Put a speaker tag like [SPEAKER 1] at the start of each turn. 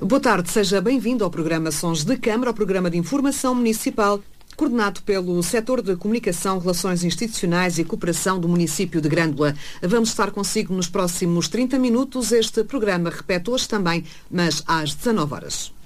[SPEAKER 1] Boa tarde, seja bem-vindo ao programa Sons de Câmara, ao programa de informação municipal, coordenado pelo Setor de Comunicação, Relações Institucionais e Cooperação do município de Grândola. Vamos estar consigo nos próximos 30 minutos. Este programa repete hoje também, mas às 19 horas.